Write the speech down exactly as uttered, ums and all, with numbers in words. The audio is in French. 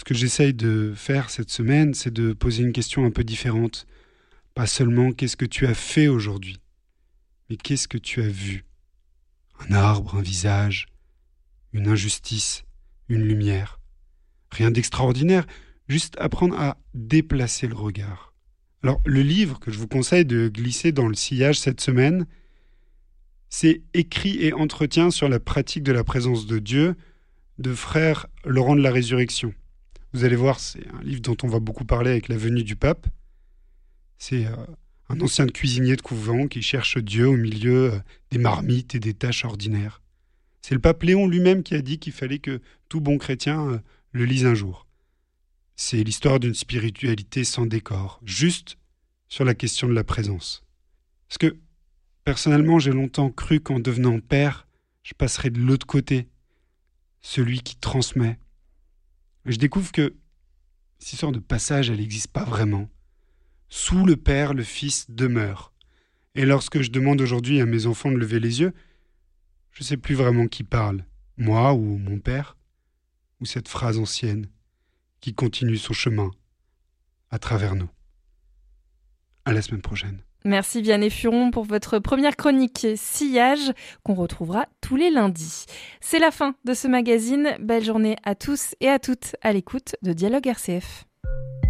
que j'essaye de faire cette semaine, c'est de poser une question un peu différente. Pas seulement qu'est-ce que tu as fait aujourd'hui, mais qu'est-ce que tu as vu ? Un arbre, un visage, une injustice, une lumière. Rien d'extraordinaire, juste apprendre à déplacer le regard. Alors, le livre que je vous conseille de glisser dans le sillage cette semaine, c'est Écrits et entretiens sur la pratique de la présence de Dieu de frère Laurent de la Résurrection. Vous allez voir, c'est un livre dont on va beaucoup parler avec la venue du pape. C'est euh, un ancien cuisinier de couvent qui cherche Dieu au milieu euh, des marmites et des tâches ordinaires. C'est le pape Léon lui-même qui a dit qu'il fallait que tout bon chrétien euh, le lise un jour. C'est l'histoire d'une spiritualité sans décor, juste sur la question de la présence. Parce que, personnellement, j'ai longtemps cru qu'en devenant père, je passerais de l'autre côté, celui qui transmet. Et je découvre que cette histoire de passage, elle n'existe pas vraiment. Sous le Père, le Fils demeure. Et lorsque je demande aujourd'hui à mes enfants de lever les yeux, je ne sais plus vraiment qui parle, moi ou mon père, ou cette phrase ancienne qui continue son chemin à travers nous. À la semaine prochaine. Merci Vianney Furon pour votre première chronique Sillage qu'on retrouvera tous les lundis. C'est la fin de ce magazine. Belle journée à tous et à toutes à l'écoute de Dialogue R C F.